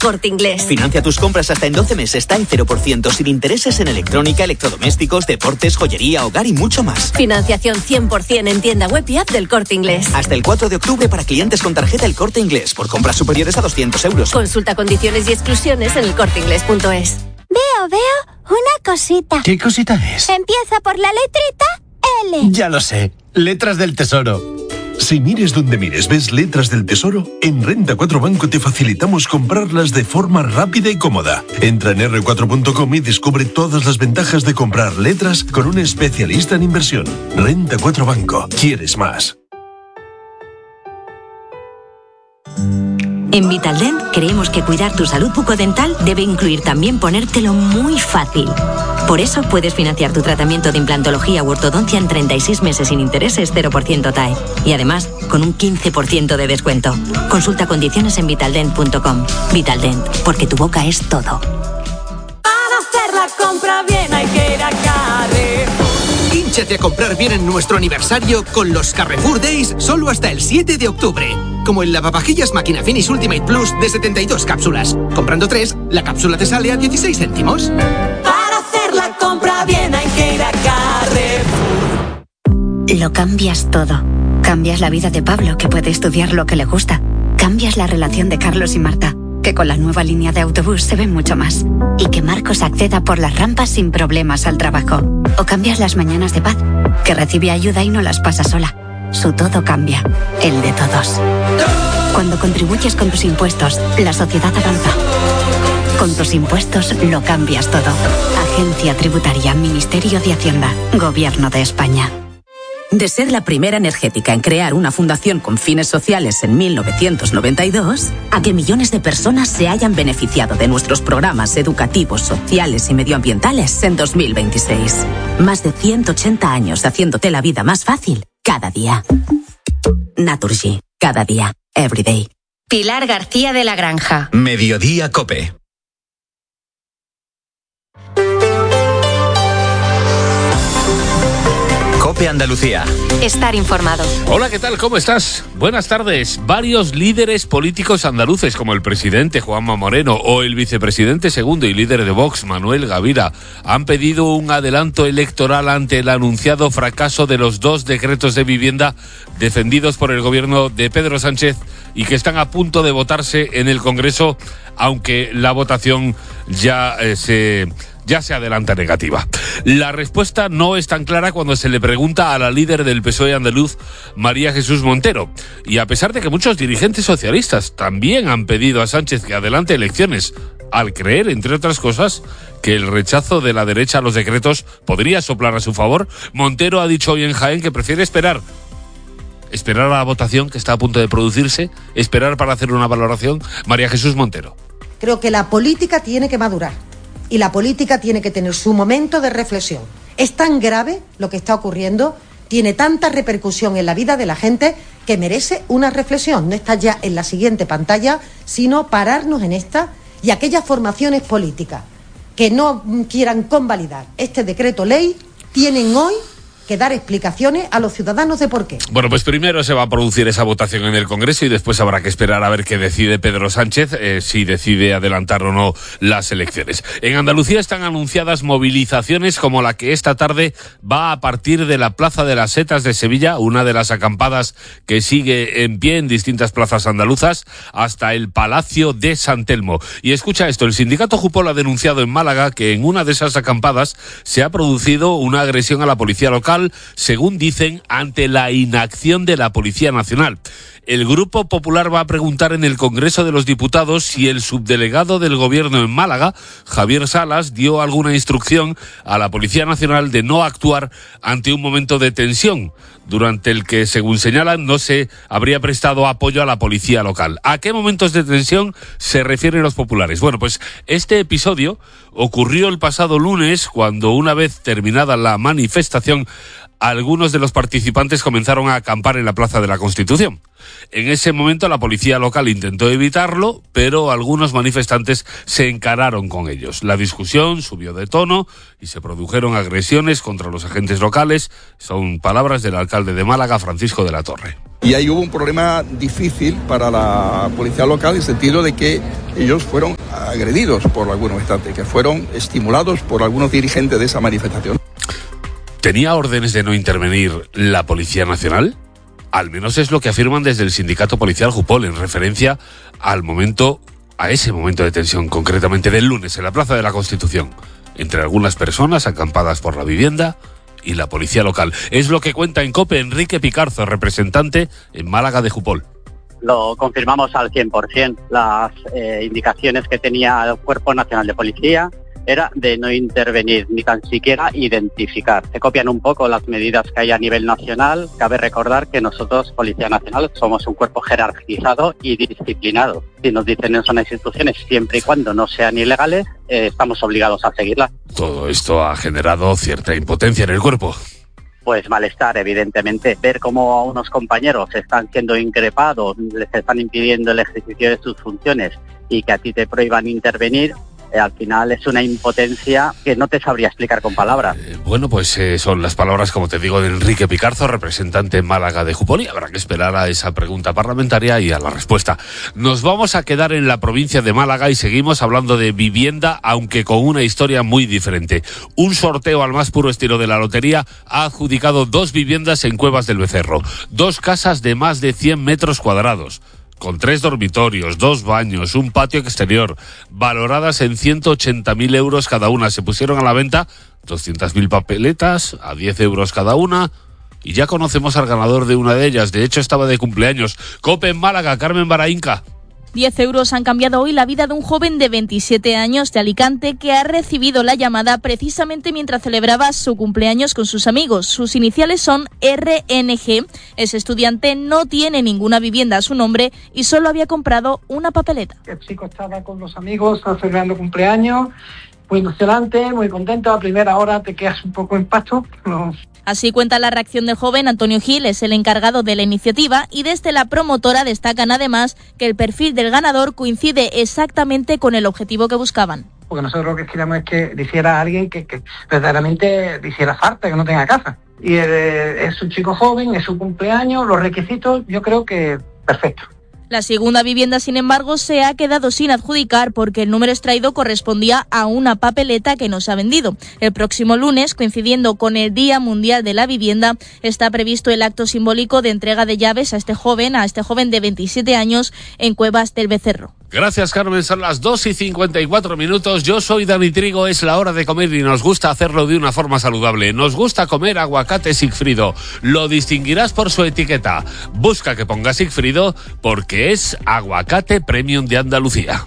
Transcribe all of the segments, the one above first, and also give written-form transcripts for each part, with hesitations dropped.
Corte Inglés. Financia tus compras hasta en 12 meses, está en 0%, sin intereses en electrónica, electrodomésticos, deportes, joyería, hogar y mucho más. Financiación 100% en tienda web y app del Corte Inglés. Hasta el 4 de octubre para clientes con tarjeta El Corte Inglés, por compras superiores a 200 euros. Consulta condiciones y exclusiones en elcorteinglés.es. Veo una cosita. ¿Qué cosita es? Empieza por la letrita L. Ya lo sé, letras del tesoro. Si mires donde mires ves letras del tesoro, en Renta 4 Banco te facilitamos comprarlas de forma rápida y cómoda. Entra en r4.com y descubre todas las ventajas de comprar letras con un especialista en inversión. Renta 4 Banco. ¿Quieres más? En Vitaldent creemos que cuidar tu salud bucodental debe incluir también ponértelo muy fácil. Por eso puedes financiar tu tratamiento de implantología u ortodoncia en 36 meses sin intereses 0% TAE. Y además, con un 15% de descuento. Consulta condiciones en vitaldent.com. Vitaldent, porque tu boca es todo. Para hacer la compra bien hay que ir a Carrefour. Hínchate a comprar bien en nuestro aniversario con los Carrefour Days solo hasta el 7 de octubre. Como el lavavajillas Máquina Finish Ultimate Plus de 72 cápsulas. Comprando 3, la cápsula te sale a 16 céntimos. Para hacer la compra bien hay que ir a Carrefour. Lo cambias todo. Cambias la vida de Pablo, que puede estudiar lo que le gusta. Cambias la relación de Carlos y Marta, que con la nueva línea de autobús se ve mucho más. Y que Marcos acceda por las rampas sin problemas al trabajo. O cambias las mañanas de Paz, que recibe ayuda y no las pasa sola. Su todo cambia, el de todos. Cuando contribuyes con tus impuestos, la sociedad avanza. Con tus impuestos lo cambias todo. Agencia Tributaria, Ministerio de Hacienda, Gobierno de España. De ser la primera energética en crear una fundación con fines sociales en 1992, a que millones de personas se hayan beneficiado de nuestros programas educativos, sociales y medioambientales en 2026. Más de 180 años haciéndote la vida más fácil cada día. Naturgy, cada día, every day. Pilar García de la Granja. Mediodía COPE. COPE Andalucía. Estar informado. Hola, ¿qué tal? ¿Cómo estás? Buenas tardes. Varios líderes políticos andaluces, como el presidente Juanma Moreno o el vicepresidente segundo y líder de Vox, Manuel Gavira, han pedido un adelanto electoral ante el anunciado fracaso de los 2 decretos de vivienda defendidos por el gobierno de Pedro Sánchez y que están a punto de votarse en el Congreso, aunque la votación ya se adelanta negativa. La respuesta no es tan clara cuando se le pregunta a la líder del PSOE andaluz, María Jesús Montero. Y a pesar de que muchos dirigentes socialistas también han pedido a Sánchez que adelante elecciones, al creer, entre otras cosas, que el rechazo de la derecha a los decretos podría soplar a su favor, Montero ha dicho hoy en Jaén que prefiere esperar a la votación que está a punto de producirse, esperar para hacer una valoración. María Jesús Montero. Creo que la política tiene que madurar. Y la política tiene que tener su momento de reflexión. Es tan grave lo que está ocurriendo, tiene tanta repercusión en la vida de la gente que merece una reflexión. No está ya en la siguiente pantalla, sino pararnos en esta, y aquellas formaciones políticas que no quieran convalidar este decreto ley tienen hoy que dar explicaciones a los ciudadanos de por qué. Bueno, pues primero se va a producir esa votación en el Congreso y después habrá que esperar a ver qué decide Pedro Sánchez, si decide adelantar o no las elecciones. En Andalucía están anunciadas movilizaciones como la que esta tarde va a partir de la Plaza de las Setas de Sevilla, una de las acampadas que sigue en pie en distintas plazas andaluzas, hasta el Palacio de San Telmo. Y escucha esto, el sindicato Jupol ha denunciado en Málaga que en una de esas acampadas se ha producido una agresión a la policía local, según dicen, ante la inacción de la Policía Nacional. El Grupo Popular va a preguntar en el Congreso de los Diputados si el subdelegado del Gobierno en Málaga, Javier Salas, dio alguna instrucción a la Policía Nacional de no actuar ante un momento de tensión, durante el que, según señalan, no se habría prestado apoyo a la policía local. ¿A qué momentos de tensión se refieren los populares? Bueno, pues este episodio ocurrió el pasado lunes, cuando una vez terminada la manifestación, algunos de los participantes comenzaron a acampar en la Plaza de la Constitución. En ese momento la policía local intentó evitarlo, pero algunos manifestantes se encararon con ellos. La discusión subió de tono y se produjeron agresiones contra los agentes locales. Son palabras del alcalde de Málaga, Francisco de la Torre. Y ahí hubo un problema difícil para la policía local, en el sentido de que ellos fueron agredidos por algunos manifestantes, que fueron estimulados por algunos dirigentes de esa manifestación. ¿Tenía órdenes de no intervenir la Policía Nacional? Al menos es lo que afirman desde el sindicato policial Jupol, en referencia a ese momento de tensión, concretamente del lunes en la Plaza de la Constitución, entre algunas personas acampadas por la vivienda y la policía local. Es lo que cuenta en COPE Enrique Picarzo, representante en Málaga de Jupol. Lo confirmamos al 100%. Las indicaciones que tenía el Cuerpo Nacional de Policía era de no intervenir, ni tan siquiera identificar. Se copian un poco las medidas que hay a nivel nacional. Cabe recordar que nosotros, Policía Nacional, somos un cuerpo jerarquizado y disciplinado. Si nos dicen eso en las instituciones, siempre y cuando no sean ilegales, estamos obligados a seguirlas. Todo esto ha generado cierta impotencia en el cuerpo. Pues malestar, evidentemente. Ver cómo a unos compañeros están siendo increpados, les están impidiendo el ejercicio de sus funciones y que a ti te prohíban intervenir, al final es una impotencia que no te sabría explicar con palabras. Bueno, pues son las palabras, como te digo, de Enrique Picarzo, representante en Málaga de Jupol, y habrá que esperar a esa pregunta parlamentaria y a la respuesta. Nos vamos a quedar en la provincia de Málaga y seguimos hablando de vivienda, aunque con una historia muy diferente. Un sorteo al más puro estilo de la lotería ha adjudicado 2 viviendas en Cuevas del Becerro, 2 casas de más de 100 metros cuadrados. Con 3 dormitorios, 2 baños, un patio exterior, valoradas en 180.000 euros cada una. Se pusieron a la venta 200.000 papeletas a 10 euros cada una, y ya conocemos al ganador de una de ellas. De hecho, estaba de cumpleaños. COPE en Málaga, Carmen Baraínca. 10 euros han cambiado hoy la vida de un joven de 27 años de Alicante que ha recibido la llamada precisamente mientras celebraba su cumpleaños con sus amigos. Sus iniciales son RNG. Ese estudiante no tiene ninguna vivienda a su nombre y solo había comprado una papeleta. El chico estaba con los amigos celebrando cumpleaños, muy emocionante, muy contento. A primera hora te quedas un poco en pasto. Así cuenta la reacción del joven. Antonio Gil es el encargado de la iniciativa y desde la promotora destacan además que el perfil del ganador coincide exactamente con el objetivo que buscaban. Porque nosotros lo que queríamos es que le hiciera a alguien que verdaderamente le hiciera falta, que no tenga casa. Y es un chico joven, es su cumpleaños, los requisitos yo creo que perfecto. La segunda vivienda, sin embargo, se ha quedado sin adjudicar porque el número extraído correspondía a una papeleta que no se ha vendido. El próximo lunes, coincidiendo con el Día Mundial de la Vivienda, está previsto el acto simbólico de entrega de llaves a este joven de 27 años en Cuevas del Becerro. Gracias, Carmen. Son las 2:54. Yo soy Dani Trigo. Es la hora de comer y nos gusta hacerlo de una forma saludable. Nos gusta comer aguacate Sigfrido. Lo distinguirás por su etiqueta. Busca que ponga Sigfrido porque es aguacate premium de Andalucía.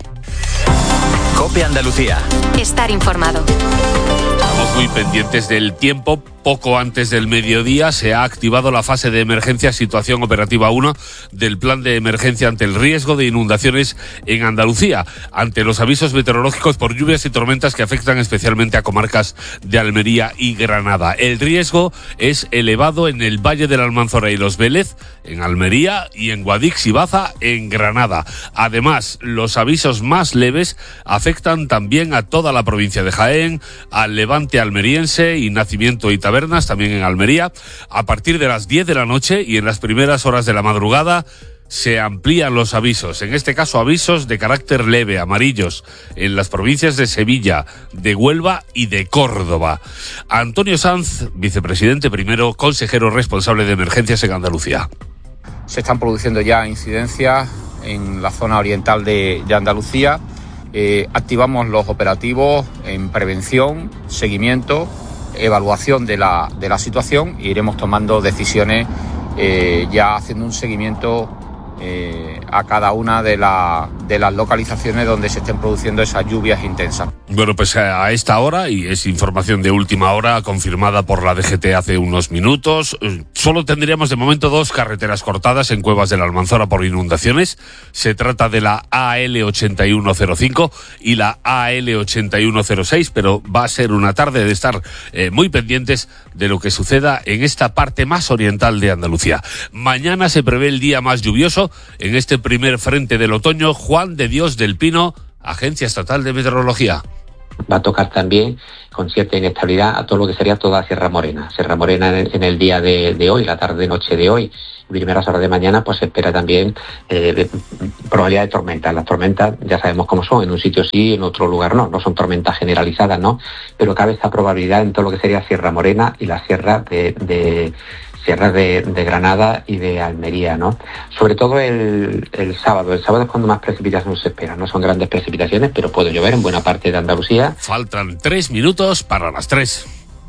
COPE Andalucía. Estar informado. Estamos muy pendientes del tiempo. Poco antes del mediodía se ha activado la fase de emergencia situación operativa 1 del plan de emergencia ante el riesgo de inundaciones en Andalucía, ante los avisos meteorológicos por lluvias y tormentas que afectan especialmente a comarcas de Almería y Granada. El riesgo es elevado en el Valle del Almanzora y Los Vélez, en Almería, y en Guadix y Baza, en Granada. Además, los avisos más leves afectan también a toda la provincia de Jaén, al levante almeriense y Nacimiento y Tabernas, también en Almería. A partir de las 10 de la noche y en las primeras horas de la madrugada se amplían los avisos, en este caso avisos de carácter leve, amarillos, en las provincias de Sevilla, de Huelva y de Córdoba. Antonio Sanz, vicepresidente primero, consejero responsable de emergencias en Andalucía. Se están produciendo ya incidencias en la zona oriental de Andalucía. Activamos los operativos en prevención, seguimiento, evaluación de la situación, e iremos tomando decisiones ya haciendo un seguimiento a cada una de las localizaciones donde se estén produciendo esas lluvias intensas. Bueno, pues a esta hora, y es información de última hora confirmada por la DGT hace unos minutos, solo tendríamos de momento 2 carreteras cortadas en Cuevas de la Almanzora por inundaciones. Se trata de la AL8105 y la AL8106, pero va a ser una tarde de estar muy pendientes de lo que suceda en esta parte más oriental de Andalucía. Mañana se prevé el día más lluvioso en este primer frente del otoño. Juan de Dios del Pino, Agencia Estatal de Meteorología. Va a tocar también con cierta inestabilidad a todo lo que sería toda Sierra Morena. Sierra Morena en el día de hoy, la tarde-noche de hoy, primeras horas de mañana, pues se espera también probabilidad de tormentas. Las tormentas ya sabemos cómo son, en un sitio sí, en otro lugar no son tormentas generalizadas, ¿no? Pero cabe esta probabilidad en todo lo que sería Sierra Morena y la sierras de Granada y de Almería, ¿no? Sobre todo el sábado. El sábado es cuando más precipitación se espera. No son grandes precipitaciones, pero puede llover en buena parte de Andalucía. Faltan 3 minutos para las 3.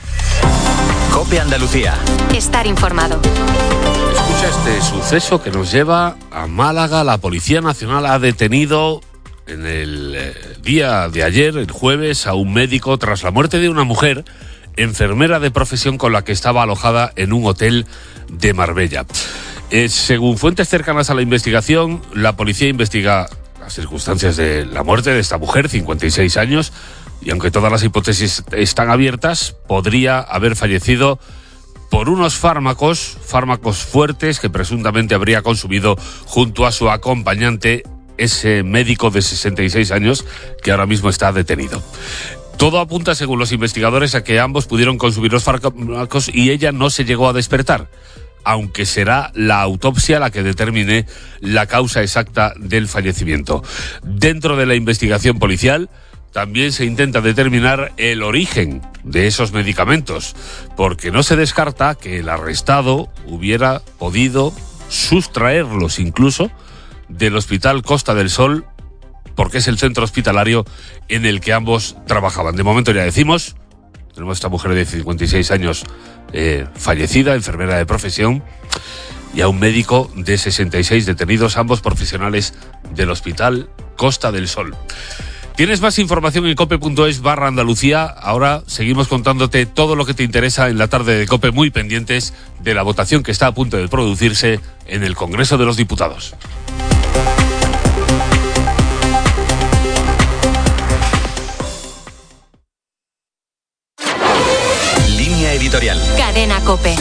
COPE Andalucía. Estar informado. Escucha este suceso que nos lleva a Málaga. La Policía Nacional ha detenido en el día de ayer, el jueves, a un médico tras la muerte de una mujer enfermera de profesión con la que estaba alojada en un hotel de Marbella. Según fuentes cercanas a la investigación, la policía investiga las circunstancias de la muerte de esta mujer, 56 años, y aunque todas las hipótesis están abiertas, podría haber fallecido por unos fármacos fuertes que presuntamente habría consumido junto a su acompañante, ese médico de 66 años que ahora mismo está detenido. Todo apunta, según los investigadores, a que ambos pudieron consumir los fármacos y ella no se llegó a despertar, aunque será la autopsia la que determine la causa exacta del fallecimiento. Dentro de la investigación policial también se intenta determinar el origen de esos medicamentos, porque no se descarta que el arrestado hubiera podido sustraerlos incluso del Hospital Costa del Sol, porque es el centro hospitalario en el que ambos trabajaban. De momento ya decimos, tenemos a esta mujer de 56 años fallecida, enfermera de profesión, y a un médico de 66 detenidos, ambos profesionales del Hospital Costa del Sol. Tienes más información en cope.es/Andalucía. Ahora seguimos contándote todo lo que te interesa en la tarde de COPE, muy pendientes de la votación que está a punto de producirse en el Congreso de los Diputados. Editorial. Cadena COPE.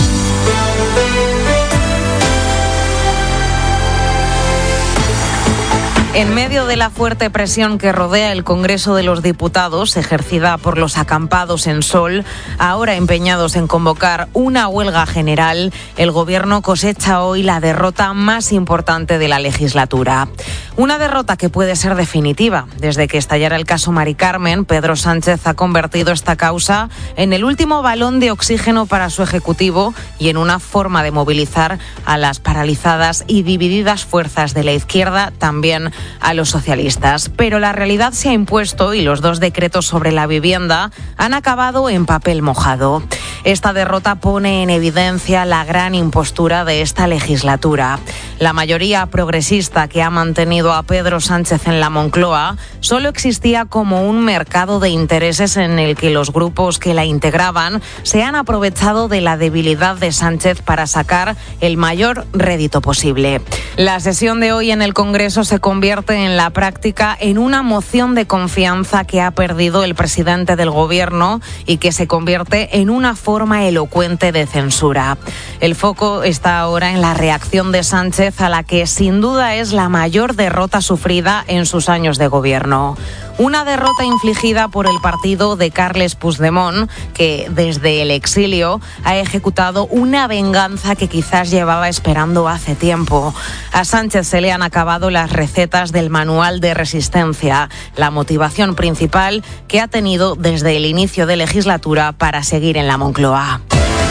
En medio de la fuerte presión que rodea el Congreso de los Diputados, ejercida por los acampados en Sol, ahora empeñados en convocar una huelga general, el Gobierno cosecha hoy la derrota más importante de la legislatura. Una derrota que puede ser definitiva. Desde que estallara el caso Mari Carmen, Pedro Sánchez ha convertido esta causa en el último balón de oxígeno para su Ejecutivo y en una forma de movilizar a las paralizadas y divididas fuerzas de la izquierda, también a los socialistas. Pero la realidad se ha impuesto y los 2 decretos sobre la vivienda han acabado en papel mojado. Esta derrota pone en evidencia la gran impostura de esta legislatura. La mayoría progresista que ha mantenido a Pedro Sánchez en la Moncloa solo existía como un mercado de intereses en el que los grupos que la integraban se han aprovechado de la debilidad de Sánchez para sacar el mayor rédito posible. La sesión de hoy en el Congreso se convierte en la práctica en una moción de confianza que ha perdido el presidente del Gobierno y que se convierte en una forma elocuente de censura. El foco está ahora en la reacción de Sánchez, a la que sin duda es la mayor derrota sufrida en sus años de gobierno. Una derrota infligida por el partido de Carles Puigdemont, que desde el exilio ha ejecutado una venganza que quizás llevaba esperando hace tiempo. A Sánchez se le han acabado las recetas del manual de resistencia, la motivación principal que ha tenido desde el inicio de legislatura para seguir en la Moncloa.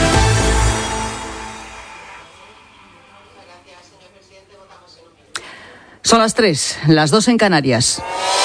Son las 3, las 2 en Canarias.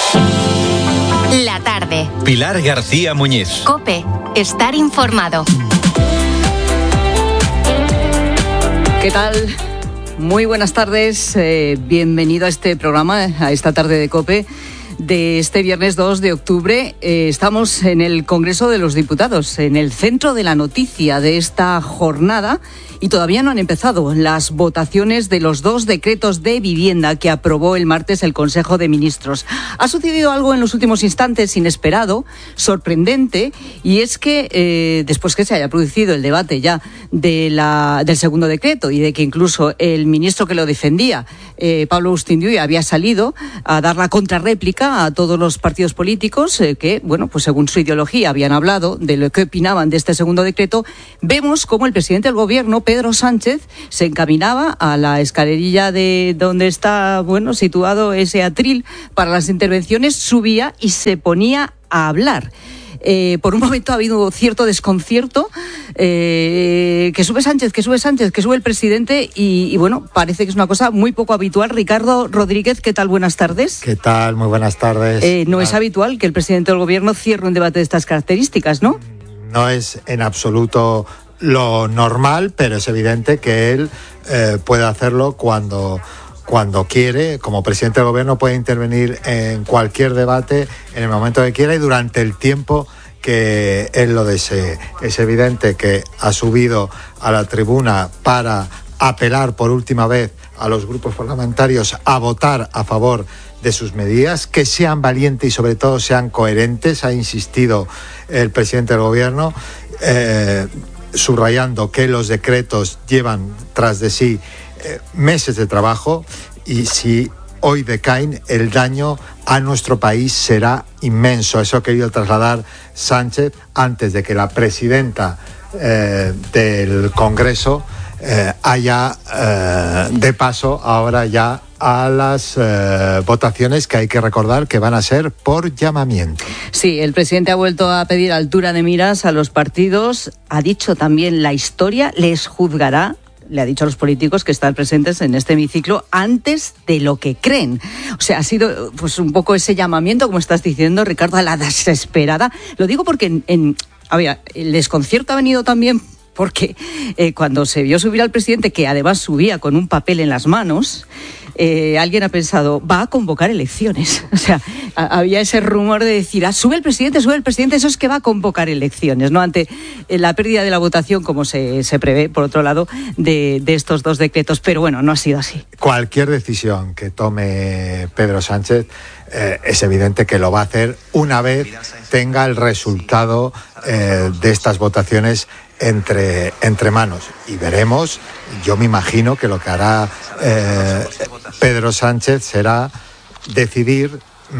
La tarde. Pilar García Muñiz. COPE. Estar informado. ¿Qué tal? Muy buenas tardes, bienvenido a este programa, a esta tarde de COPE de este viernes 2 de octubre. Estamos en el Congreso de los Diputados, en el centro de la noticia de esta jornada, y todavía no han empezado las votaciones de los 2 decretos de vivienda que aprobó el martes el Consejo de Ministros. Ha sucedido algo en los últimos instantes inesperado, sorprendente, y es que después que se haya producido el debate ya del segundo decreto y de que incluso el ministro que lo defendía, Pablo Ustindiui, había salido a dar la contrarréplica a todos los partidos políticos que, bueno, pues según su ideología habían hablado de lo que opinaban de este segundo decreto, vemos cómo el presidente del gobierno, Pedro Sánchez, se encaminaba a la escalerilla de donde está, bueno, situado ese atril para las intervenciones, subía y se ponía a hablar. Por un momento ha habido cierto desconcierto, que sube Sánchez, que sube el presidente y bueno, parece que es una cosa muy poco habitual. Ricardo Rodríguez, ¿qué tal? Buenas tardes. ¿Qué tal? Muy buenas tardes. No es habitual que el presidente del gobierno cierre un debate de estas características, ¿no? No es en absoluto lo normal, pero es evidente que él puede hacerlo cuando quiere. Como presidente del gobierno puede intervenir en cualquier debate en el momento que quiera y durante el tiempo que él lo desee. Es evidente que ha subido a la tribuna para apelar por última vez a los grupos parlamentarios a votar a favor de sus medidas, que sean valientes y sobre todo sean coherentes, ha insistido el presidente del gobierno, subrayando que los decretos llevan tras de sí meses de trabajo, y si hoy decaen, el daño a nuestro país será inmenso. Eso ha querido trasladar Sánchez antes de que la presidenta del Congreso haya de paso ahora ya a las votaciones, que hay que recordar que van a ser por llamamiento. Sí, el presidente ha vuelto a pedir altura de miras a los partidos. Ha dicho también: la historia les juzgará. Le ha dicho a los políticos que están presentes en este hemiciclo antes de lo que creen. O sea, ha sido pues un poco ese llamamiento, como estás diciendo, Ricardo, a la desesperada. Lo digo porque el desconcierto ha venido también porque cuando se vio subir al presidente, que además subía con un papel en las manos, alguien ha pensado, va a convocar elecciones. O sea, había ese rumor de decir, sube el presidente, eso es que va a convocar elecciones, ¿no? Ante la pérdida de la votación, como se prevé, por otro lado, de estos 2 decretos. Pero bueno, no ha sido así. Cualquier decisión que tome Pedro Sánchez, es evidente que lo va a hacer una vez tenga el resultado de estas votaciones entre manos, y veremos. Yo me imagino que lo que hará Pedro Sánchez será decidir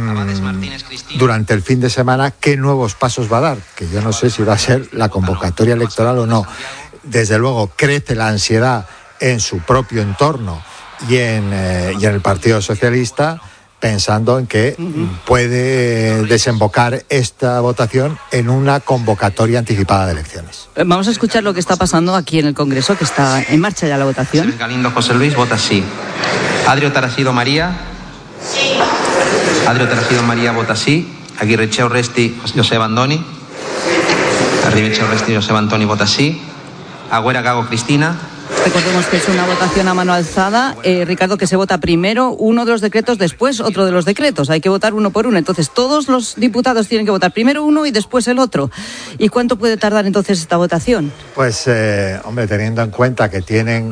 durante el fin de semana qué nuevos pasos va a dar, que yo no sé si va a ser la convocatoria electoral o no. Desde luego crece la ansiedad en su propio entorno y en el Partido Socialista, pensando en que puede desembocar esta votación en una convocatoria anticipada de elecciones. Vamos a escuchar lo que está pasando aquí en el Congreso, que está en marcha ya la votación. Galindo José Luis vota sí. Adrio Tarasido María. Sí. Adrio Tarasido María vota sí. Aguirre Urresti Joseba Andoni. Aguirre Urresti Joseba Andoni vota sí. Agüera Gago Cristina. Recordemos que es una votación a mano alzada, Ricardo, que se vota primero uno de los decretos, después otro de los decretos. Hay que votar uno por uno. Entonces, todos los diputados tienen que votar primero uno y después el otro. ¿Y cuánto puede tardar entonces esta votación? Pues, teniendo en cuenta que tienen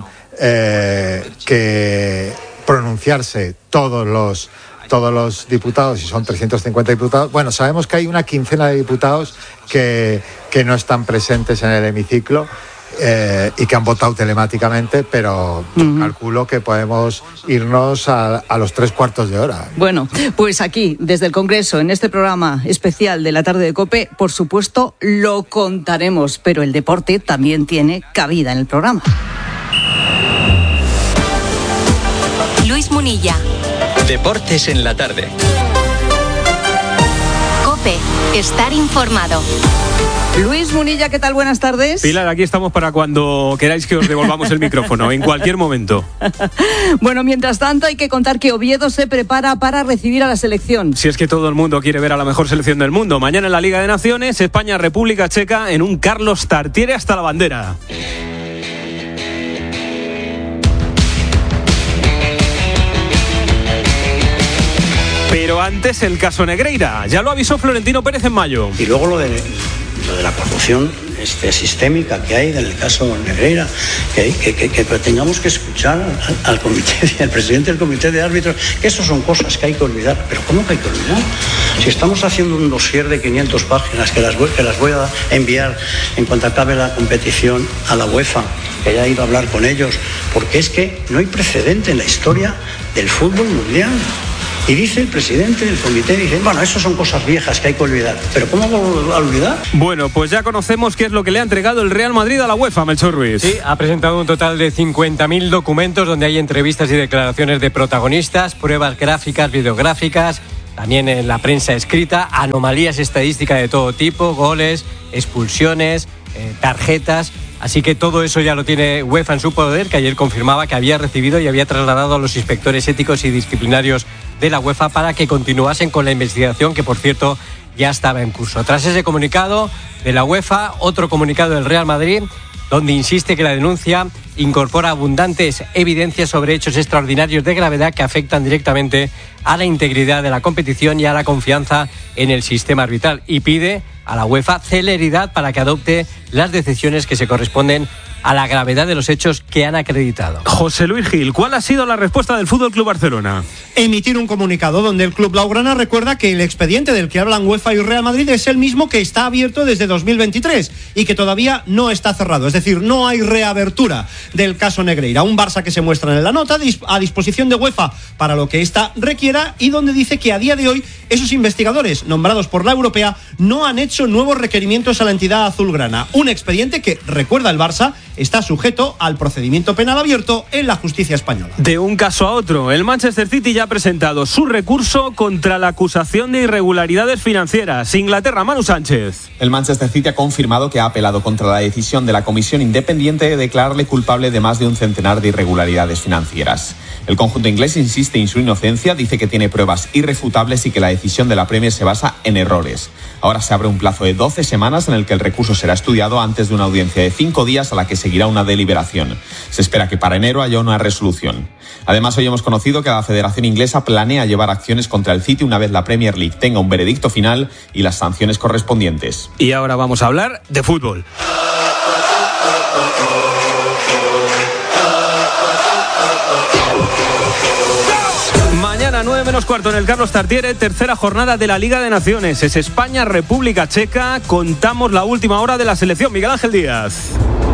que pronunciarse todos los diputados, y son 350 diputados. Bueno, sabemos que hay una quincena de diputados que no están presentes en el hemiciclo. Y que han votado telemáticamente, pero calculo que podemos irnos a los 3/4 de hora. Bueno, pues aquí, desde el Congreso, en este programa especial de la tarde de COPE, por supuesto, lo contaremos, pero el deporte también tiene cabida en el programa. Luis Munilla. Deportes en la tarde. COPE. Estar informado. Luis Munilla, ¿qué tal? Buenas tardes. Pilar, aquí estamos para cuando queráis que os devolvamos el micrófono, en cualquier momento. Bueno, mientras tanto hay que contar que Oviedo se prepara para recibir a la selección. Si es que todo el mundo quiere ver a la mejor selección del mundo. Mañana en la Liga de Naciones, España-República Checa en un Carlos Tartiere hasta la bandera. Pero antes el caso Negreira. Ya lo avisó Florentino Pérez en mayo. Y luego lo de la corrupción sistémica que hay del caso Negreira, que tengamos que escuchar al comité, al presidente del comité de árbitros, que eso son cosas que hay que olvidar. Pero ¿cómo que hay que olvidar? Si estamos haciendo un dossier de 500 páginas que las voy a enviar en cuanto acabe la competición a la UEFA, que haya ido a hablar con ellos, porque es que no hay precedente en la historia del fútbol mundial. Y dice el presidente del comité, dice, bueno, eso son cosas viejas que hay que olvidar. ¿Pero cómo a olvidar? Bueno, pues ya conocemos qué es lo que le ha entregado el Real Madrid a la UEFA, Melchor Ruiz. Sí, ha presentado un total de 50.000 documentos donde hay entrevistas y declaraciones de protagonistas, pruebas gráficas, videográficas, también en la prensa escrita, anomalías estadísticas de todo tipo, goles, expulsiones, tarjetas. Así que todo eso ya lo tiene UEFA en su poder, que ayer confirmaba que había recibido y había trasladado a los inspectores éticos y disciplinarios de la UEFA para que continuasen con la investigación, que por cierto ya estaba en curso. Tras ese comunicado de la UEFA, otro comunicado del Real Madrid, donde insiste que la denuncia incorpora abundantes evidencias sobre hechos extraordinarios de gravedad que afectan directamente a la integridad de la competición y a la confianza en el sistema arbitral, y pide a la UEFA celeridad para que adopte las decisiones que se corresponden a la gravedad de los hechos que han acreditado. José Luis Gil, ¿cuál ha sido la respuesta del FC Barcelona? Emitir un comunicado donde el club blaugrana recuerda que el expediente del que hablan UEFA y Real Madrid es el mismo que está abierto desde 2023 y que todavía no está cerrado, es decir, no hay reabertura del caso Negreira. Un Barça que se muestra en la nota a disposición de UEFA para lo que ésta requiera, y donde dice que a día de hoy esos investigadores nombrados por la europea no han hecho nuevos requerimientos a la entidad azulgrana. Un expediente que, recuerda el Barça, está sujeto al procedimiento penal abierto en la justicia española. De un caso a otro, el Manchester City ya ha presentado su recurso contra la acusación de irregularidades financieras. Inglaterra, Manu Sánchez. El Manchester City ha confirmado que ha apelado contra la decisión de la comisión independiente de declararle culpable de más de un centenar de irregularidades financieras. El conjunto inglés insiste en su inocencia, dice que tiene pruebas irrefutables y que la decisión de la Premier se basa en errores. Ahora se abre un plazo de 12 semanas en el que el recurso será estudiado antes de una audiencia de 5 días a la que seguirá una deliberación. Se espera que para enero haya una resolución. Además, hoy hemos conocido que la Federación Inglesa planea llevar acciones contra el City una vez la Premier League tenga un veredicto final y las sanciones correspondientes. Y ahora vamos a hablar de fútbol. Mañana 9:45 en el Carlos Tartiere, tercera jornada de la Liga de Naciones. Es España-República Checa. Contamos la última hora de la selección. Miguel Ángel Díaz.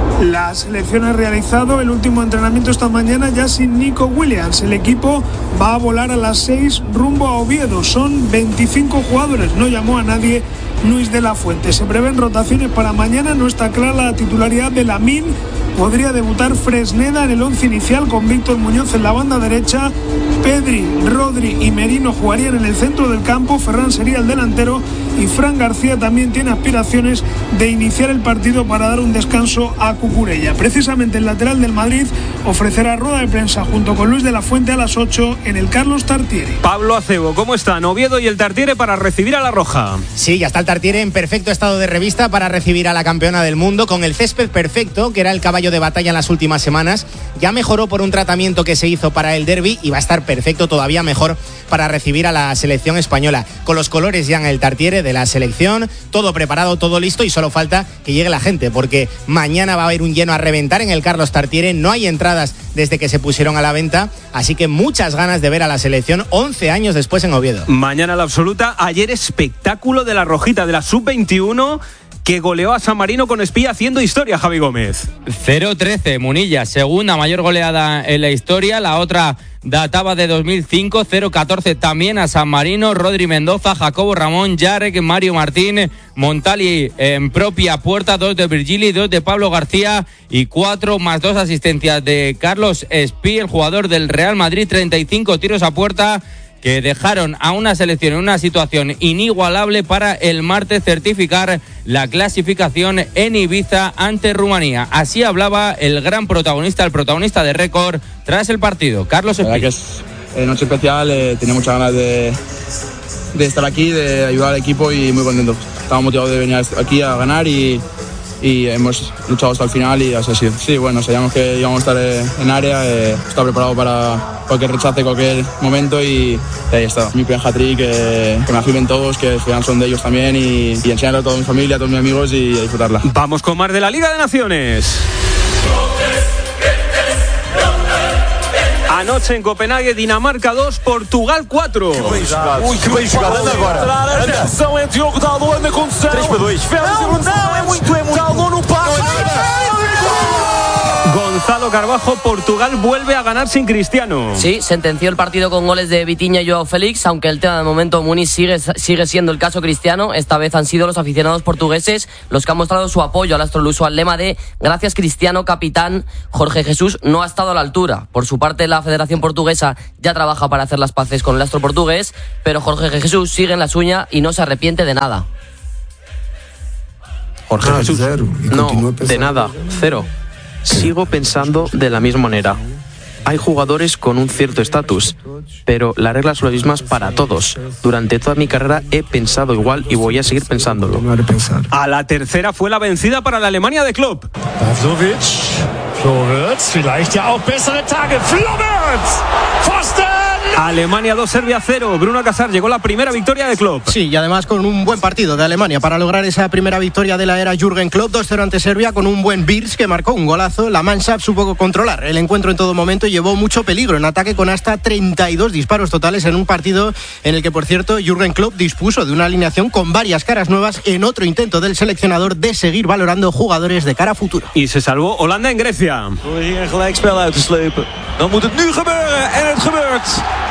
La selección ha realizado el último entrenamiento esta mañana ya sin Nico Williams. El equipo va a volar a las 6 rumbo a Oviedo. Son 25 jugadores, no llamó a nadie Luis de la Fuente. Se prevén rotaciones para mañana, no está clara la titularidad de Lamine. Podría debutar Fresneda en el 11 inicial con Víctor Muñoz en la banda derecha. Pedri, Rodri y Merino jugarían en el centro del campo. Ferran sería el delantero y Fran García también tiene aspiraciones de iniciar el partido para dar un descanso a Cucurella. Precisamente el lateral del Madrid ofrecerá rueda de prensa junto con Luis de la Fuente a las 8 en el Carlos Tartiere. Pablo Acebo, ¿cómo están Oviedo y el Tartiere para recibir a la Roja? Sí, ya está el Tartiere en perfecto estado de revista para recibir a la campeona del mundo, con el césped perfecto, que era el caballo de batalla en las últimas semanas. Ya mejoró por un tratamiento que se hizo para el derbi y va a estar perfecto, todavía mejor, para recibir a la selección española. Con los colores ya en el Tartiere de la selección, todo preparado, todo listo, y solo falta que llegue la gente, porque mañana va a haber un lleno a reventar en el Carlos Tartiere. No hay entradas desde que se pusieron a la venta, así que muchas ganas de ver a la selección 11 años después en Oviedo. Mañana la absoluta. Ayer espectáculo de la Rojita, de la Sub-21, que goleó a San Marino con Espía, haciendo historia, Javi Gómez. 0-13, Munilla, segunda mayor goleada en la historia. La otra databa de 2005, 0-14 también a San Marino. Rodri Mendoza, Jacobo Ramón, Yarek, Mario Martín, Montali en propia puerta, 2 de Virgili, 2 de Pablo García y 4 más 2 asistencias de Carlos Espí, el jugador del Real Madrid. 35 tiros a puerta que dejaron a una selección en una situación inigualable para el martes certificar la clasificación en Ibiza ante Rumanía. Así hablaba el gran protagonista, el protagonista de récord tras el partido, Carlos Espí. La verdad que es noche especial, tenía muchas ganas de estar aquí, de ayudar al equipo y muy contento. Estaba motivado de venir aquí a ganar y y hemos luchado hasta el final y así ha sido. Sí, bueno, sabíamos que íbamos a estar en área, estaba preparado para cualquier rechace, cualquier momento y ahí está. Mi primer hat-trick, que me afirmen todos, que al final son de ellos también y enseñarlo a toda mi familia, a todos mis amigos y a disfrutarla. Vamos con más de la Liga de Naciones. Anoche en Copenhague, Dinamarca 2, Portugal 4. Que bem jogado. Anda agora. Anda. Atenção, é Diogo Dalot, anda com 3-2. Não, é muito. Dalot no passe. Gonzalo Carbajo, Portugal vuelve a ganar sin Cristiano. Sí, sentenció el partido con goles de Vitinha y Joao Félix, aunque el tema de momento Muniz sigue siendo el caso Cristiano. Esta vez han sido los aficionados portugueses los que han mostrado su apoyo al astro luso al lema de "Gracias Cristiano, capitán". Jorge Jesús no ha estado a la altura. Por su parte, la Federación Portuguesa ya trabaja para hacer las paces con el astro portugués, pero Jorge Jesús sigue en la suya y no se arrepiente de nada. Jorge Jesús, no, de nada, cero. Sigo pensando de la misma manera. Hay jugadores con un cierto estatus, pero las reglas son las mismas para todos. Durante toda mi carrera he pensado igual y voy a seguir pensándolo. A la tercera fue la vencida para la Alemania de Klopp. Florian, vielleicht ja auch bessere Tage. Florian, Pfosten. Alemania 2, Serbia 0. Bruno Casar, llegó la primera victoria de Klopp. Sí, y además con un buen partido de Alemania para lograr esa primera victoria de la era Jürgen Klopp, 2-0 ante Serbia, con un buen Wirtz que marcó un golazo. La Mannschaft supo controlar el encuentro en todo momento y llevó mucho peligro en ataque, con hasta 32 disparos totales en un partido en el que, por cierto, Jürgen Klopp dispuso de una alineación con varias caras nuevas en otro intento del seleccionador de seguir valorando jugadores de cara a futuro. Y se salvó Holanda en Grecia. Hier een gelijkspel uit te slepen. Dan moet het nu gebeuren en het gebeurt.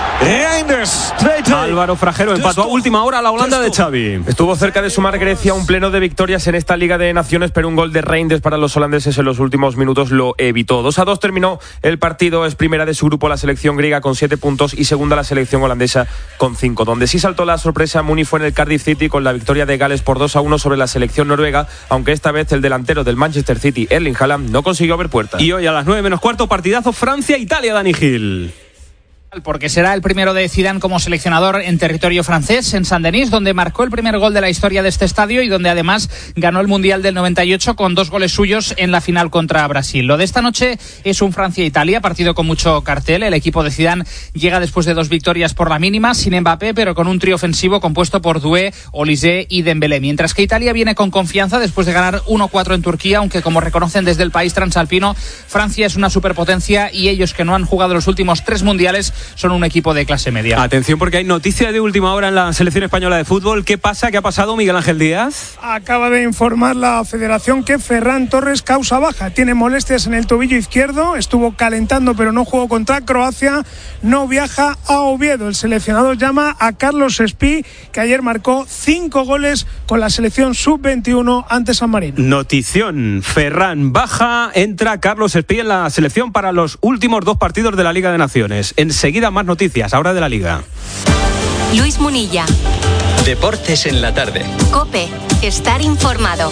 Reinders, 2-2. Álvaro Fragero empató a última hora a la Holanda de Xavi. Estuvo cerca de sumar Grecia un pleno de victorias en esta Liga de Naciones, pero un gol de Reinders para los holandeses en los últimos minutos lo evitó. 2-2 terminó el partido. Es primera de su grupo la selección griega con 7 puntos y segunda la selección holandesa con 5. Donde sí saltó la sorpresa Muniz fue en el Cardiff City con la victoria de Gales por 2-1 sobre la selección noruega, aunque esta vez el delantero del Manchester City, Erling Haaland, no consiguió ver puertas. Y hoy a las 9:15, partidazo Francia-Italia, Dani Gil. Porque será el primero de Zidane como seleccionador en territorio francés, en Saint-Denis, donde marcó el primer gol de la historia de este estadio y donde además ganó el Mundial del 98 con 2 goles suyos en la final contra Brasil. Lo de esta noche es un Francia-Italia, partido con mucho cartel. El equipo de Zidane llega después de 2 victorias por la mínima, sin Mbappé, pero con un trío ofensivo compuesto por Doué, Olise y Dembélé. Mientras que Italia viene con confianza después de ganar 1-4 en Turquía, aunque como reconocen desde el país transalpino, Francia es una superpotencia y ellos, que no han jugado los últimos 3 mundiales, son un equipo de clase media. Atención, porque hay noticia de última hora en la selección española de fútbol. ¿Qué pasa? ¿Qué ha pasado, Miguel Ángel Díaz? Acaba de informar la Federación que Ferran Torres causa baja. Tiene molestias en el tobillo izquierdo, estuvo calentando pero no jugó contra Croacia, no viaja a Oviedo. El seleccionador llama a Carlos Espí, que ayer marcó 5 goles con la selección sub-21 ante San Marino. Notición, Ferran baja, entra Carlos Espí en la selección para los últimos 2 partidos de la Liga de Naciones. Enseguida más noticias, ahora de la Liga. Luis Munilla. Deportes en la tarde. COPE. Estar informado.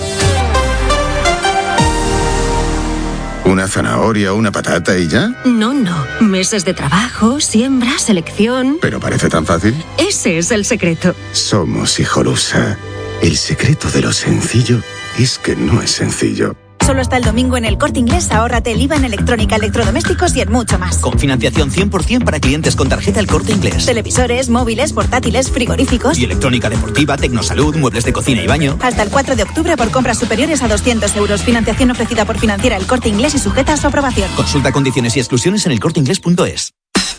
¿Una zanahoria, una patata y ya? No. Meses de trabajo, siembra, selección. ¿Pero parece tan fácil? Ese es el secreto. Somos Hijolusa. El secreto de lo sencillo es que no es sencillo. Solo hasta el domingo en El Corte Inglés, ahórrate el IVA en electrónica, electrodomésticos y en mucho más. Con financiación 100% para clientes con tarjeta El Corte Inglés. Televisores, móviles, portátiles, frigoríficos. Y electrónica deportiva, tecnosalud, muebles de cocina y baño. Hasta el 4 de octubre por compras superiores a 200 euros. Financiación ofrecida por Financiera El Corte Inglés y sujeta a su aprobación. Consulta condiciones y exclusiones en elcorteinglés.es.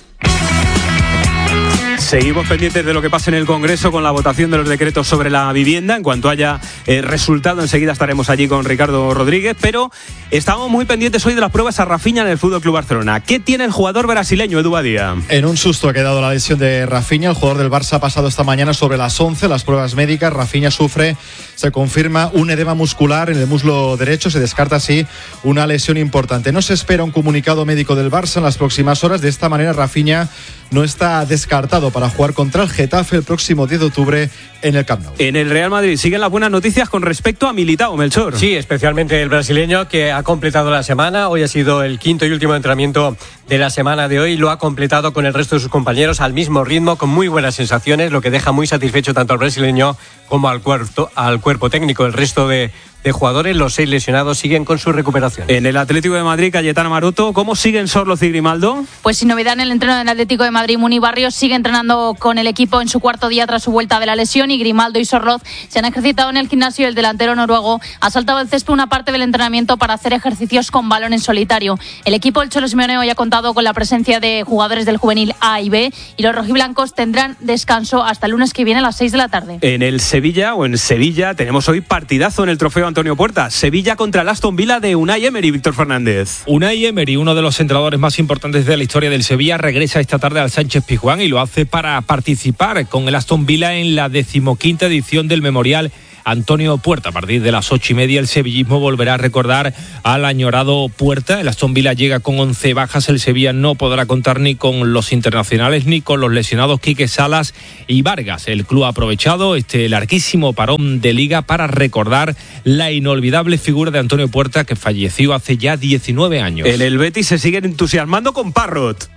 Seguimos pendientes de lo que pase en el Congreso con la votación de los decretos sobre la vivienda. En cuanto haya resultado, enseguida estaremos allí con Ricardo Rodríguez, pero estamos muy pendientes hoy de las pruebas a Rafinha en el FC Barcelona. ¿Qué tiene el jugador brasileño, Edu Badía? En un susto ha quedado la lesión de Rafinha. El jugador del Barça ha pasado esta mañana sobre las 11 las pruebas médicas. Rafinha sufre, se confirma, un edema muscular en el muslo derecho. Se descarta así una lesión importante. No se espera un comunicado médico del Barça en las próximas horas. De esta manera, Rafinha no está descartado para jugar contra el Getafe el próximo 10 de octubre en el Camp Nou. En el Real Madrid siguen las buenas noticias con respecto a Militao, Melchor. Sí, especialmente el brasileño, que ha completado la semana. Hoy ha sido el quinto y último entrenamiento de la semana de hoy. Lo ha completado con el resto de sus compañeros al mismo ritmo, con muy buenas sensaciones, lo que deja muy satisfecho tanto al brasileño como al cuerpo técnico. El resto de de jugadores. Los 6 lesionados siguen con su recuperación. En el Atlético de Madrid, Cayetana Maroto, ¿cómo siguen Sorloz y Grimaldo? Pues sin novedad en el entreno del Atlético de Madrid, Muni Barrios sigue entrenando con el equipo en su cuarto día tras su vuelta de la lesión, y Grimaldo y Sorloz se han ejercitado en el gimnasio. El delantero noruego ha saltado al césped una parte del entrenamiento para hacer ejercicios con balón en solitario. El equipo del Cholo Simeone hoy ha contado con la presencia de jugadores del juvenil A y B, y los rojiblancos tendrán descanso hasta el lunes que viene a las 6 de la tarde. En el Sevilla, o en Sevilla, tenemos hoy partidazo en el trofeo Antonio Puerta. Sevilla contra el Aston Villa de Unai Emery, Víctor Fernández. Unai Emery, uno de los entrenadores más importantes de la historia del Sevilla, regresa esta tarde al Sánchez-Pizjuán y lo hace para participar con el Aston Villa en la 15ª edición del Memorial Antonio Puerta. A partir de las 8:30 el sevillismo volverá a recordar al añorado Puerta. El Aston Villa llega con 11 bajas. El Sevilla no podrá contar ni con los internacionales ni con los lesionados Quique Salas y Vargas. El club ha aprovechado este larguísimo parón de liga para recordar la inolvidable figura de Antonio Puerta, que falleció hace ya 19 años. En el Betis se siguen entusiasmando con Parrot.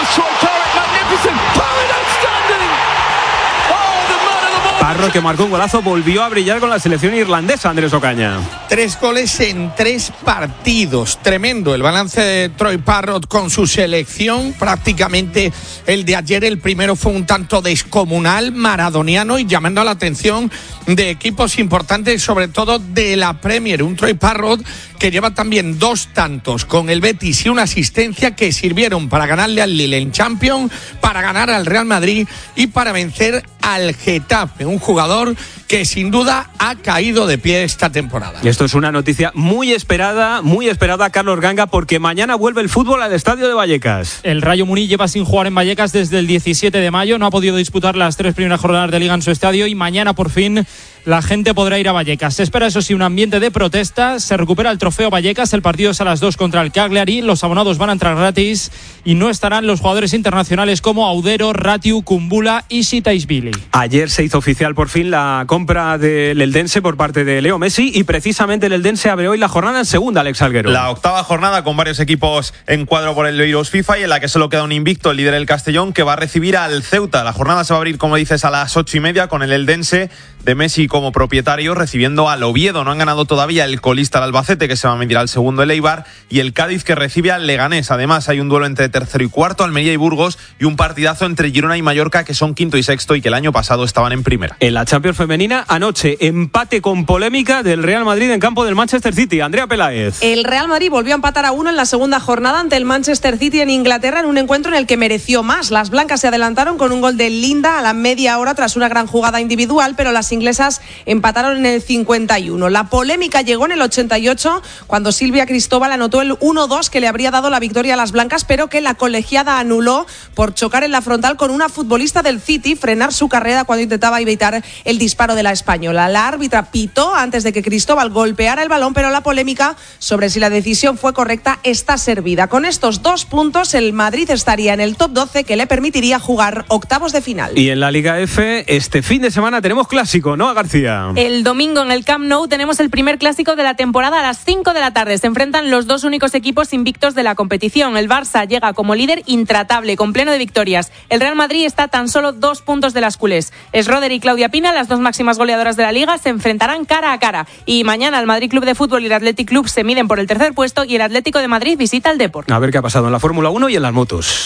Parrot, que marcó un golazo, volvió a brillar con la selección irlandesa, Andrés Ocaña. 3 goles en 3 partidos. Tremendo el balance de Troy Parrot con su selección. Prácticamente el de ayer, el primero fue un tanto descomunal, maradoniano, y llamando la atención de equipos importantes, sobre todo de la Premier. Un Troy Parrot que lleva también 2 tantos con el Betis y una asistencia que sirvieron para ganarle al Lille en Champions, para ganar al Real Madrid y para vencer al Getafe. Un jugador que sin duda ha caído de pie esta temporada. Y esto es una noticia muy esperada, Carlos Ganga, porque mañana vuelve el fútbol al Estadio de Vallecas. El Rayo Muni lleva sin jugar en Vallecas desde el 17 de mayo, no ha podido disputar las 3 primeras jornadas de Liga en su estadio, y mañana por fin la gente podrá ir a Vallecas. Se espera, eso sí, un ambiente de protesta. Se recupera el trofeo Vallecas. El partido es a las 2 contra el Cagliari. Los abonados van a entrar gratis y no estarán los jugadores internacionales como Audero, Ratiu, Kumbula y Sitaisvili. Ayer se hizo oficial por fin la compra del Eldense por parte de Leo Messi, y precisamente el Eldense abre hoy la jornada en segunda, Alex Alguero. La 8ª jornada con varios equipos en cuadro por el Euros FIFA, y en la que solo queda un invicto, el líder, el Castellón, que va a recibir al Ceuta. La jornada se va a abrir, como dices, a las 8:30 con el Eldense de Messi como propietario recibiendo al Oviedo. No han ganado todavía el colista, el Albacete, que se va a medir al segundo, el Eibar, y el Cádiz, que recibe al Leganés. Además hay un duelo entre tercero y cuarto, Almería y Burgos, y un partidazo entre Girona y Mallorca, que son quinto y sexto y que el año pasado estaban en primera. En la Champions femenina, anoche, empate con polémica del Real Madrid en campo del Manchester City. Andrea Peláez. El Real Madrid volvió a empatar a 1 en la segunda jornada ante el Manchester City en Inglaterra, en un encuentro en el que mereció más. Las blancas se adelantaron con un gol de Linda a la media hora tras una gran jugada individual, pero las inglesas empataron en el 51. La polémica llegó en el 88, cuando Silvia Cristóbal anotó el 1-2 que le habría dado la victoria a las blancas, pero que la colegiada anuló por chocar en la frontal con una futbolista del City, frenar su carrera cuando intentaba evitar el disparo de la española. La árbitra pitó antes de que Cristóbal golpeara el balón, pero la polémica sobre si la decisión fue correcta está servida. Con estos 2 puntos, el Madrid estaría en el top 12, que le permitiría jugar octavos de final. Y en la Liga F, este fin de semana tenemos clásico, ¿no, García? El domingo en el Camp Nou tenemos el primer clásico de la temporada a las 5 de la tarde. Se enfrentan los 2 únicos equipos invictos de la competición. El Barça llega como líder intratable, con pleno de victorias. El Real Madrid está a tan solo 2 puntos de las culés. Schroeder y Claudia Pina, las 2 máximas goleadoras de la Liga, se enfrentarán cara a cara. Y mañana el Madrid Club de Fútbol y el Athletic Club se miden por el tercer puesto, y el Atlético de Madrid visita el Depor. A ver qué ha pasado en la Fórmula 1 y en las motos.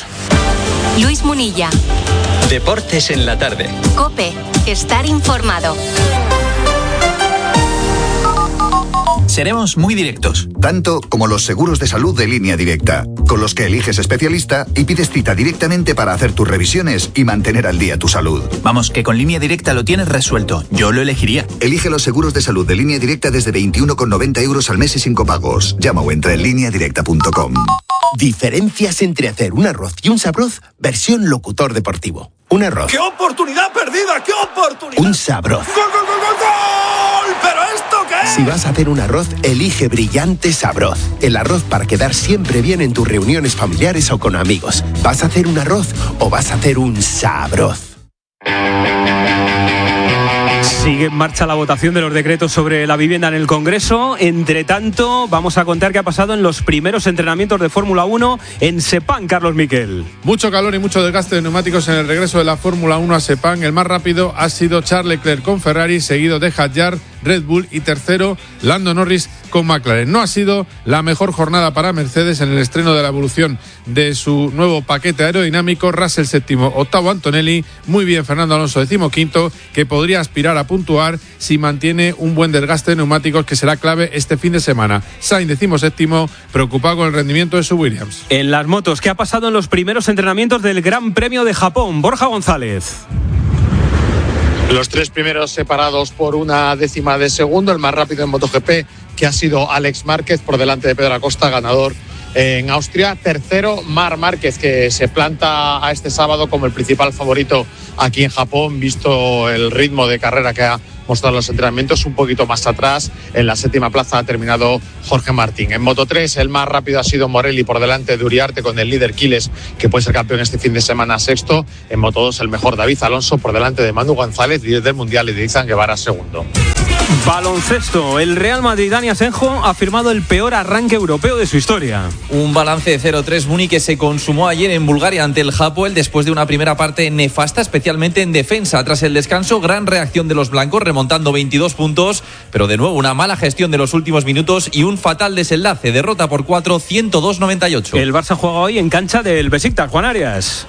Luis Munilla. Deportes en la tarde. COPE. Estar informado. Seremos muy directos. Tanto como los seguros de salud de Línea Directa, con los que eliges especialista y pides cita directamente para hacer tus revisiones y mantener al día tu salud. Vamos, que con Línea Directa lo tienes resuelto. Yo lo elegiría. Elige los seguros de salud de Línea Directa desde 21,90 € al mes y sin copagos. Llama o entra en lineadirecta.com. Diferencias entre hacer un arroz y un sabroz, versión locutor deportivo. Un arroz. ¡Qué oportunidad perdida! ¡Qué oportunidad! Un sabroz. ¡Gol, gol, gol, gol, gol! ¿Pero esto qué es? Si vas a hacer un arroz, elige Brillante Sabroz. El arroz para quedar siempre bien en tus reuniones familiares o con amigos. ¿Vas a hacer un arroz o vas a hacer un sabroz? Sigue en marcha la votación de los decretos sobre la vivienda en el Congreso. Entre tanto, vamos a contar qué ha pasado en los primeros entrenamientos de Fórmula 1 en Sepang, Carlos Miquel. Mucho calor y mucho desgaste de neumáticos en el regreso de la Fórmula 1 a Sepang. El más rápido ha sido Charles Leclerc con Ferrari, seguido de Hadjar Red Bull y tercero Lando Norris con McLaren. No ha sido la mejor jornada para Mercedes en el estreno de la evolución de su nuevo paquete aerodinámico. Russell séptimo, octavo Antonelli, muy bien Fernando Alonso decimoquinto, que podría aspirar a puntuar si mantiene un buen desgaste de neumáticos, que será clave este fin de semana. Sainz decimoséptimo, preocupado con el rendimiento de su Williams. En las motos, ¿qué ha pasado en los primeros entrenamientos del Gran Premio de Japón? Borja González. Los tres primeros separados por una décima de segundo, el más rápido en MotoGP, que ha sido Alex Márquez, por delante de Pedro Acosta, ganador en Austria. Tercero, Marc Márquez, que se planta a este sábado como el principal favorito aquí en Japón, visto el ritmo de carrera que ha mostrado los entrenamientos. Un poquito más atrás, en la séptima plaza, ha terminado Jorge Martín. En Moto3, el más rápido ha sido Morelli, por delante de Uriarte, con el líder Quiles, que puede ser campeón este fin de semana, sexto. En Moto2, el mejor David Alonso, por delante de Manu González, líder del Mundial, y de Izan Guevara, segundo. Baloncesto, el Real Madrid, Dani Asenjo, ha firmado el peor arranque europeo de su historia. Un balance de 0-3 Muni que se consumó ayer en Bulgaria ante el Hapoel después de una primera parte nefasta, especialmente en defensa. Tras el descanso, gran reacción de los blancos, remontando 22 puntos, pero de nuevo una mala gestión de los últimos minutos y un fatal desenlace. Derrota por 4, 102-98. El Barça juega hoy en cancha del Besiktas, Juan Arias.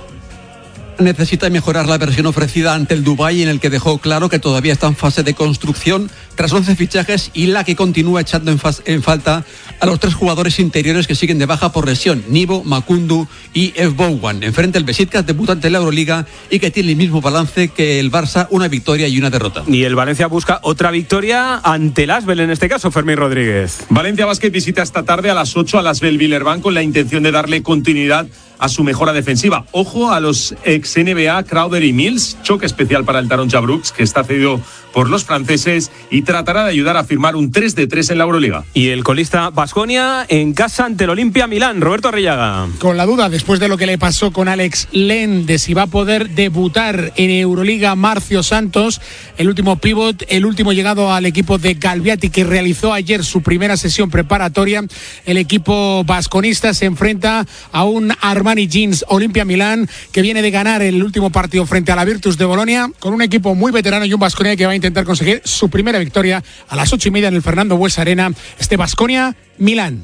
Necesita mejorar la versión ofrecida ante el Dubái, en el que dejó claro que todavía está en fase de construcción tras 11 fichajes, y la que continúa echando en falta a los tres jugadores interiores que siguen de baja por lesión: Nibo, Makundu y Evbowan. Enfrente el Besiktas, debutante en la Euroliga y que tiene el mismo balance que el Barça, una victoria y una derrota. Y el Valencia busca otra victoria ante el Asbel, en este caso Fermín Rodríguez. Valencia Basket visita esta tarde a las 8 al Asbel Villeurbanne con la intención de darle continuidad a su mejora defensiva. Ojo a los ex-NBA Crowder y Mills, choque especial para el Taronja Brooks, que está cedido por los franceses y tratará de ayudar a firmar un 3-3 en la Euroliga. Y el colista Baskonia en casa ante el Olimpia Milán, Roberto Arriaga. Con la duda, después de lo que le pasó con Alex Len, de si va a poder debutar en Euroliga Marcio Santos, el último pívot, el último llegado al equipo de Galviati, que realizó ayer su primera sesión preparatoria. El equipo basconista se enfrenta a un Armani Jeans Olimpia Milán, que viene de ganar el último partido frente a la Virtus de Bolonia, con un equipo muy veterano y un Baskonia que va a intentar conseguir su primera victoria a las 8:30 en el Fernando Buesa Arena. Este Baskonia Milán.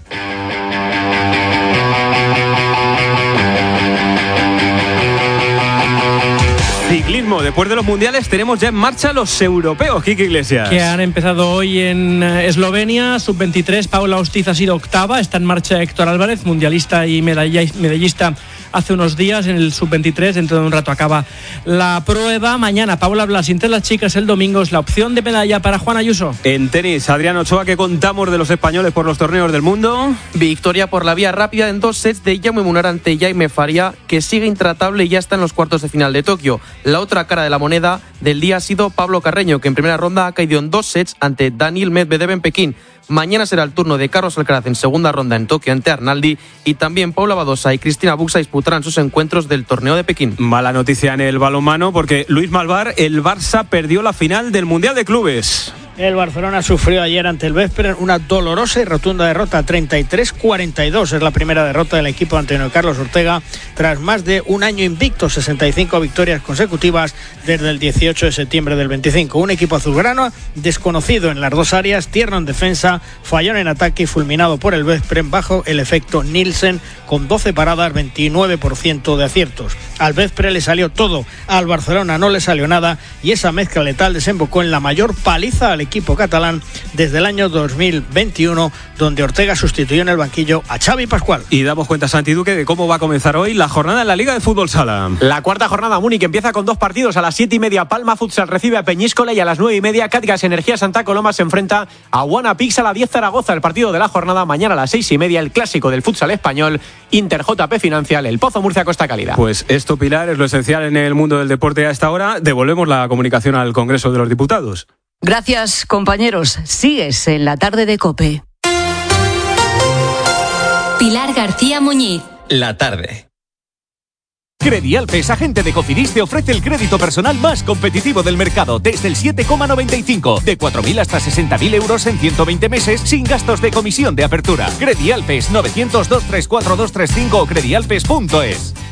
Ciclismo, después de los mundiales tenemos ya en marcha los europeos, Quique Iglesias. Que han empezado hoy en Eslovenia, sub-23, Paula Ostiz ha sido octava, está en marcha Héctor Álvarez, mundialista y medallista hace unos días en el sub-23, dentro de un rato acaba la prueba. Mañana Paula Blas, entre las chicas, el domingo es la opción de medalla para Juan Ayuso. En tenis, Adrián Ochoa, ¿qué contamos de los españoles por los torneos del mundo? Victoria por la vía rápida en 2 sets de Jaume Munar ante Jaime Faria, que sigue intratable y ya está en los cuartos de final de Tokio. La otra cara de la moneda del día ha sido Pablo Carreño, que en primera ronda ha caído en 2 sets ante Daniil Medvedev en Pekín. Mañana será el turno de Carlos Alcaraz en segunda ronda en Tokio ante Arnaldi, y también Paula Badosa y Cristina Buxa disputarán sus encuentros del torneo de Pekín. Mala noticia en el balonmano, porque Luis Malvar, el Barça perdió la final del Mundial de Clubes. El Barcelona sufrió ayer ante el Veszprém una dolorosa y rotunda derrota, 33-42. Es la primera derrota del equipo de Antonio Carlos Ortega tras más de un año invicto, 65 victorias consecutivas desde el 18 de septiembre del 25. Un equipo azulgrana desconocido en las dos áreas, tierno en defensa, fallón en ataque y fulminado por el Veszprém bajo el efecto Nielsen, con 12 paradas, 29% de aciertos. Al Veszprém le salió todo, al Barcelona no le salió nada, y esa mezcla letal desembocó en la mayor paliza al equipo catalán desde el año 2021, donde Ortega sustituyó en el banquillo a Xavi Pascual. Y damos cuenta, Santi Duque, de cómo va a comenzar hoy la jornada en la Liga de Fútbol Sala. La cuarta jornada, Múnich, empieza con 2 partidos. A las 7:30 Palma Futsal recibe a Peñíscola, y a las 9:30 Cádiz Energía Santa Coloma se enfrenta a Wanapix. A las 10 Zaragoza, el partido de la jornada. Mañana a las 6:30 el clásico del futsal español, Inter JP Financial, El Pozo Murcia Costa Cálida. Pues esto, Pilar, es lo esencial en el mundo del deporte a esta hora. Devolvemos la comunicación al Congreso de los Diputados. Gracias, compañeros. Sigues en la tarde de COPE. Pilar García Muñiz. La tarde. Credialpes, agente de Cofidis, te ofrece el crédito personal más competitivo del mercado, desde el 7,95, de 4.000 hasta 60.000 euros en 120 meses, sin gastos de comisión de apertura. Credialpes, 900-234-235 o credialpes.es.